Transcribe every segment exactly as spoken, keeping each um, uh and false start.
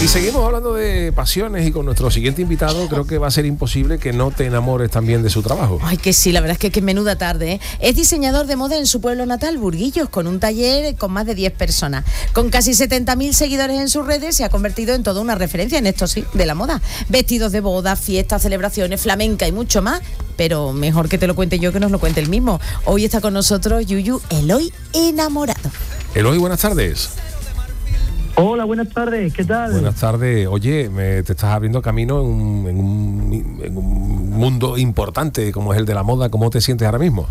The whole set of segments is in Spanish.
Y seguimos hablando de pasiones y con nuestro siguiente invitado creo que va a ser imposible que no te enamores también de su trabajo. Ay, que sí, la verdad es que, que menuda tarde, ¿eh? Es diseñador de moda en su pueblo natal, Burguillos, con un taller con más de diez personas. Con casi setenta mil seguidores en sus redes, se ha convertido en toda una referencia en esto, sí, de la moda. Vestidos de boda, fiestas, celebraciones, flamenca y mucho más. Pero mejor que te lo cuente yo que nos lo cuente él mismo. Hoy está con nosotros Yuyu Eloy enamorado. Eloy, buenas tardes. Hola, buenas tardes, ¿qué tal? Buenas tardes. Oye, me, te estás abriendo camino en un, en, un, en un mundo importante como es el de la moda. ¿Cómo te sientes ahora mismo?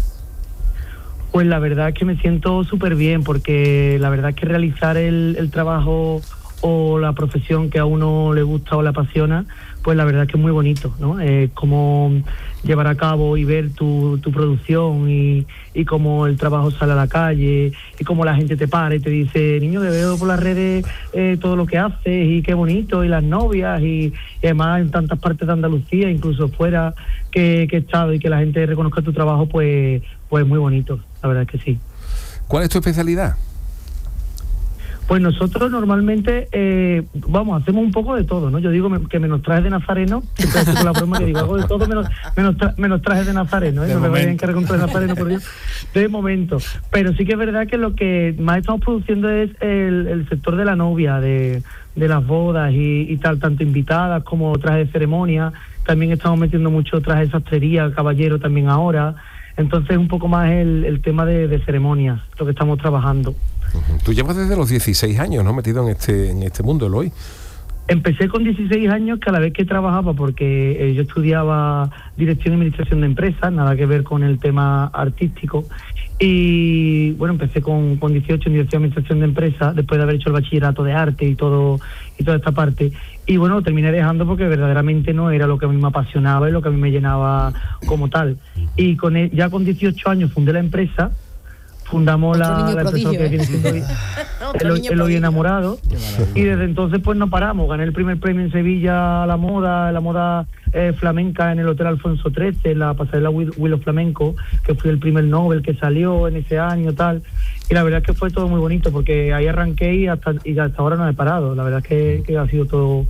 Pues la verdad es que me siento súper bien, porque la verdad es que realizar el, el trabajo o la profesión que a uno le gusta o le apasiona, pues la verdad es que es muy bonito, ¿no? Eh, como llevar a cabo y ver tu, tu producción y, y cómo el trabajo sale a la calle y cómo la gente te para y te dice, niño, que veo por las redes eh, todo lo que haces y qué bonito, y las novias y, y además en tantas partes de Andalucía, incluso fuera que, que he estado, y que la gente reconozca tu trabajo, pues, pues muy bonito, la verdad es que sí. ¿Cuál es tu especialidad? Pues nosotros normalmente, eh, vamos, hacemos un poco de todo, ¿no? Yo digo que menos trajes de nazareno, siempre con la broma que digo, hago de todo menos, menos, tra- menos trajes de nazareno, ¿eh? De no momento. me vayan a encargar con trajes de nazareno, por Dios, de momento. Pero sí que es verdad que lo que más estamos produciendo es el, el sector de la novia, de, de las bodas y, y tal, tanto invitadas como trajes de ceremonia. También estamos metiendo mucho trajes de sastrería, caballero también ahora. Entonces un poco más el, el tema de, de ceremonias, lo que estamos trabajando. Tú llevas desde los dieciséis años, ¿no?, metido en este en este mundo, Eloy. Empecé con dieciséis años, que a la vez que trabajaba, porque eh, yo estudiaba Dirección y Administración de Empresas, nada que ver con el tema artístico, y bueno, empecé con, con dieciocho en Dirección y Administración de Empresas, después de haber hecho el bachillerato de arte y todo y toda esta parte, y bueno, lo terminé dejando porque verdaderamente no era lo que a mí me apasionaba y lo que a mí me llenaba como tal. Y con el, ya con dieciocho años fundé la empresa, fundamos Otro la, niño la empresa prodigio, que ¿eh? viene siendo Otro el, niño el Hoy prodigio. Enamorado, y desde entonces pues no paramos. Gané el primer premio en Sevilla a la moda, la moda eh, flamenca en el Hotel Alfonso trece, la pasarela Willow Flamenco, que fue el primer Nobel que salió en ese año, tal, y la verdad es que fue todo muy bonito, porque ahí arranqué y hasta, y hasta ahora no he parado. La verdad es que, que ha sido todo.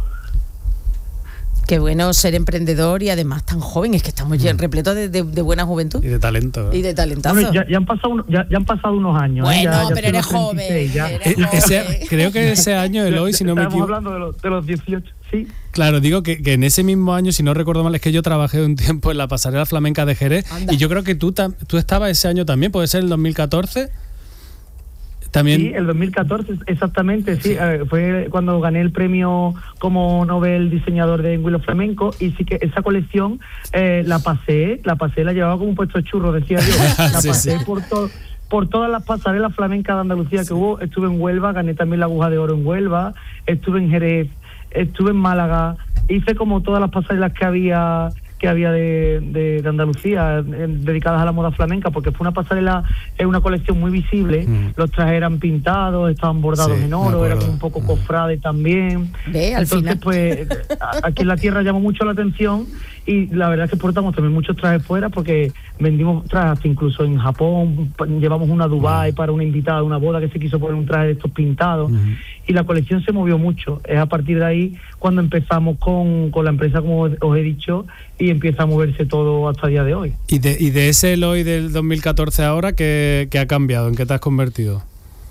Qué bueno ser emprendedor y además tan joven, es que estamos ya repletos de, de, de buena juventud y de talento, ¿eh? y de talentazo. Bueno, ya, ya, han pasado, uno- ya, ya han pasado unos años. ¿eh? Bueno, Ya- ya pero estoy en eres los joven, treinta y seis, ya. eres Eh, ese- joven. creo que ese año, Eloy, si no me Estábamos equivoco. hablando de los, de los dieciocho, sí. Claro, digo que, que en ese mismo año, si no recuerdo mal, es que yo trabajé un tiempo en la pasarela flamenca de Jerez. Anda. Y yo creo que tú, tam- tú estabas ese año también, puede ser el dos mil catorce. También. Sí, el dos mil catorce, exactamente, sí. Eh, fue cuando gané el premio como Nobel diseñador de Willow Flamenco, y sí que esa colección eh, la pasé, la pasé, la llevaba como un puesto de churro, decía yo. La Sí, pasé sí. por todo. Por todas las pasarelas flamencas de Andalucía que hubo. Estuve en Huelva, gané también la aguja de oro en Huelva, estuve en Jerez, estuve en Málaga, hice como todas las pasarelas que había que había de, de, de Andalucía eh, dedicadas a la moda flamenca, porque fue una pasarela, es una colección muy visible. Mm. Los trajes eran pintados, estaban bordados Sí, en me oro, era acuerdo. como un poco cofrade también. Ve, al Entonces, final. pues, a- aquí en la tierra llamó mucho la atención, y la verdad es que exportamos también muchos trajes fuera, porque vendimos trajes hasta incluso en Japón, pa- llevamos una a Dubái para una invitada de una boda que se quiso poner un traje de estos pintados, Ujú. y la colección se movió mucho. Es a partir de ahí cuando empezamos con, con la empresa, como os he dicho, y empieza a moverse todo hasta el día de hoy. Y de, y de ese Eloy del dos mil catorce ahora, ¿qué, qué ha cambiado? ¿En qué te has convertido?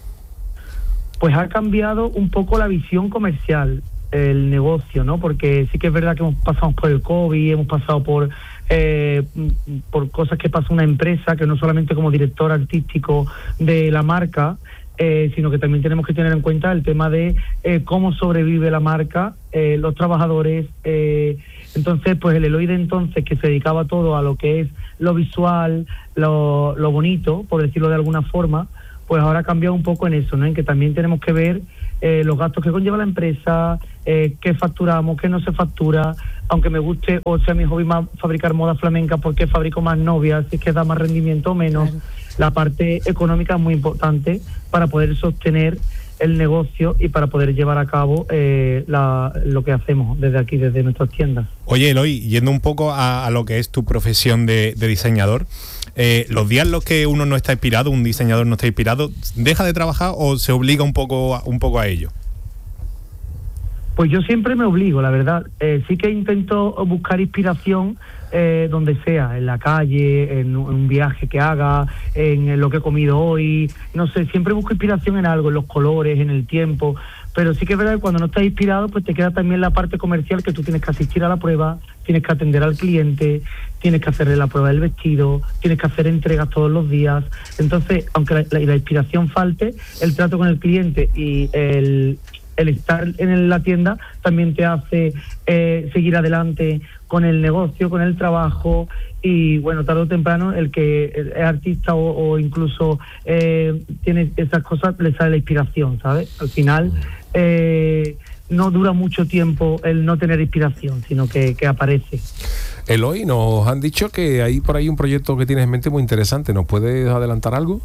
Pues ha cambiado un poco la visión comercial, el negocio, ¿no? Porque sí que es verdad que hemos pasado por el COVID, hemos pasado por eh, por cosas que pasa una empresa, que no solamente como director artístico de la marca, eh, sino que también tenemos que tener en cuenta el tema de eh, cómo sobrevive la marca, eh, los trabajadores. Eh, entonces, pues el Eloy de entonces, que se dedicaba todo a lo que es lo visual, lo, lo bonito, por decirlo de alguna forma, pues ahora ha cambiado un poco en eso, ¿no? En que también tenemos que ver eh, los gastos que conlleva la empresa, eh, qué facturamos, qué no se factura. Aunque me guste o sea mi hobby más fabricar moda flamenca, porque fabrico más novias, si es que da más rendimiento o menos. Claro. La parte económica es muy importante para poder sostener el negocio y para poder llevar a cabo eh, la, lo que hacemos desde aquí, desde nuestras tiendas. Oye, Eloy, yendo un poco a, a lo que es tu profesión de, de diseñador, eh, los días en los que uno no está inspirado, un diseñador no está inspirado, ¿deja de trabajar o se obliga un poco a, un poco a ello? Pues yo siempre me obligo, la verdad. Eh, sí que intento buscar inspiración eh, donde sea, en la calle, en, en un viaje que haga, en, en lo que he comido hoy. No sé, siempre busco inspiración en algo, en los colores, en el tiempo. Pero sí que es verdad que cuando no estás inspirado, pues te queda también la parte comercial, que tú tienes que asistir a la prueba, tienes que atender al cliente, tienes que hacerle la prueba del vestido, tienes que hacer entregas todos los días. Entonces, aunque la, la, la inspiración falte, el trato con el cliente y el... el estar en la tienda también te hace eh, seguir adelante con el negocio, con el trabajo, y bueno, tarde o temprano el que es artista o, o incluso eh, tiene esas cosas, le sale la inspiración, ¿sabes? Al final eh, no dura mucho tiempo el no tener inspiración, sino que, que aparece. Eloy, nos han dicho que hay por ahí un proyecto que tienes en mente muy interesante. ¿Nos puedes adelantar algo?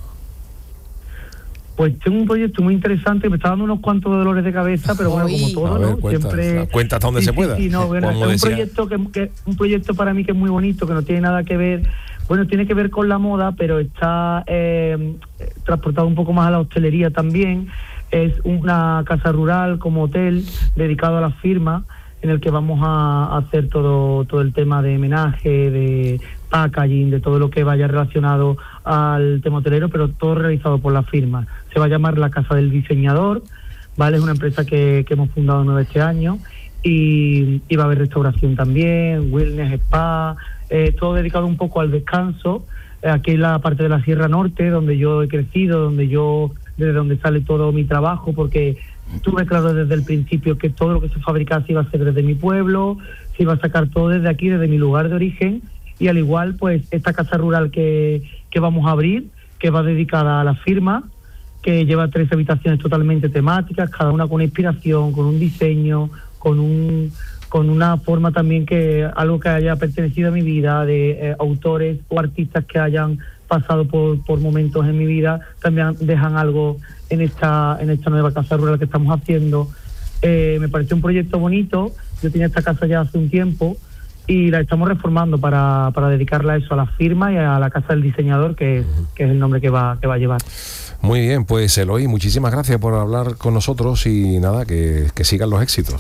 Pues tengo un proyecto muy interesante, me está dando unos cuantos dolores de cabeza, pero bueno, como todo, ver, ¿no? Cuenta, Siempre cuenta hasta donde sí, se sí, pueda. Sí, no, bueno, es un decía... proyecto que, que un proyecto para mí que es muy bonito, que no tiene nada que ver, bueno, tiene que ver con la moda, pero está eh, transportado un poco más a la hostelería también. Es una casa rural como hotel dedicado a las firmas, en el que vamos a hacer todo todo el tema de homenaje, de packaging, de todo lo que vaya relacionado al tema hotelero, pero todo realizado por la firma. Se va a llamar La Casa del Diseñador, ¿vale? Es una empresa que, que hemos fundado nueve este año, y, y va a haber restauración también, wellness, spa, eh, todo dedicado un poco al descanso. Eh, aquí en la parte de la Sierra Norte, donde yo he crecido, donde yo, desde donde sale todo mi trabajo, porque tuve claro desde el principio que todo lo que se fabricase iba a ser desde mi pueblo, se iba a sacar todo desde aquí, desde mi lugar de origen, y al igual, pues, esta casa rural que, que vamos a abrir, que va dedicada a la firma, que lleva tres habitaciones totalmente temáticas, cada una con una inspiración, con un diseño, con un con una forma también, que algo que haya pertenecido a mi vida, de eh, autores o artistas que hayan pasado por, por momentos en mi vida, también dejan algo en esta en esta nueva casa rural que estamos haciendo. Eh, me pareció un proyecto bonito. Yo tenía esta casa ya hace un tiempo y la estamos reformando para, para dedicarla a eso, a la firma y a la Casa del Diseñador, que es, que es el nombre que va, que va a llevar. Muy bien, pues Eloy, muchísimas gracias por hablar con nosotros y nada, que, que sigan los éxitos.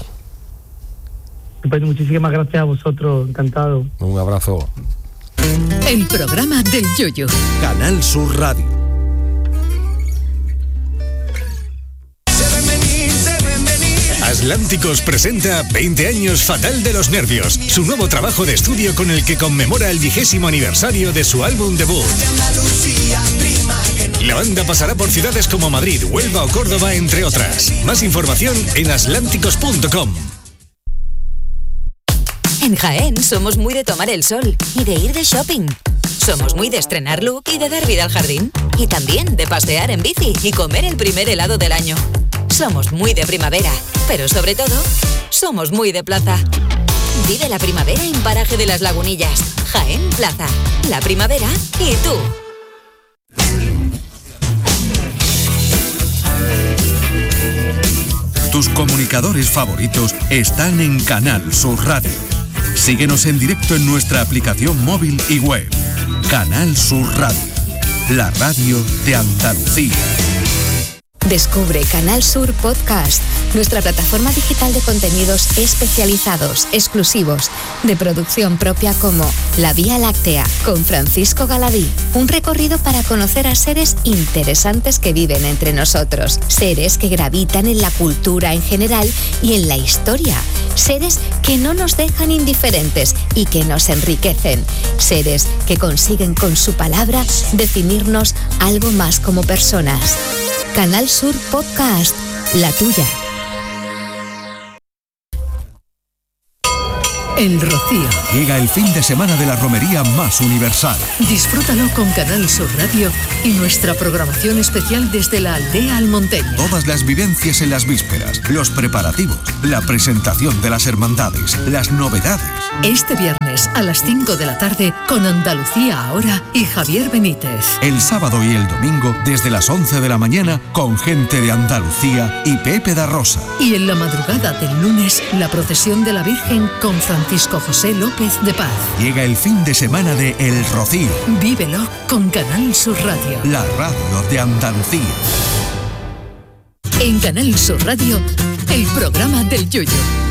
Pues muchísimas gracias a vosotros, encantado. Un abrazo. El programa del Yoyo. Canal Sur Radio. Atlánticos presenta veinte años Fatal de los Nervios, su nuevo trabajo de estudio con el que conmemora el vigésimo aniversario de su álbum debut. La banda pasará por ciudades como Madrid, Huelva o Córdoba, entre otras. Más información en atlánticos punto com. En Jaén somos muy de tomar el sol y de ir de shopping. Somos muy de estrenar look y de dar vida al jardín. Y también de pasear en bici y comer el primer helado del año. Somos muy de primavera, pero sobre todo, somos muy de plaza. Vive la primavera en Paraje de las Lagunillas, Jaén Plaza. La primavera y tú. Tus comunicadores favoritos están en Canal Sur Radio. Síguenos en directo en nuestra aplicación móvil y web. Canal Sur Radio, la radio de Andalucía. Descubre Canal Sur Podcast, nuestra plataforma digital de contenidos especializados, exclusivos, de producción propia, como La Vía Láctea, con Francisco Galadí. Un recorrido para conocer a seres interesantes que viven entre nosotros. Seres que gravitan en la cultura en general y en la historia. Seres que no nos dejan indiferentes y que nos enriquecen. Seres que consiguen con su palabra definirnos algo más como personas. Canal Sur Podcast, la tuya. El Rocío. Llega el fin de semana de la romería más universal. Disfrútalo con Canal Sur Radio y nuestra programación especial desde la aldea almonteña. Todas las vivencias en las vísperas, los preparativos, la presentación de las hermandades, las novedades. Este viernes a las cinco de la tarde con Andalucía Ahora y Javier Benítez. El sábado y el domingo desde las once de la mañana con gente de Andalucía y Pepe da Rosa. Y en la madrugada del lunes, la procesión de la Virgen con Francisco José López de Paz. Llega el fin de semana de El Rocío. Vívelo con Canal Sur Radio. La radio de Andalucía. En Canal Sur Radio, el programa del Yoyo.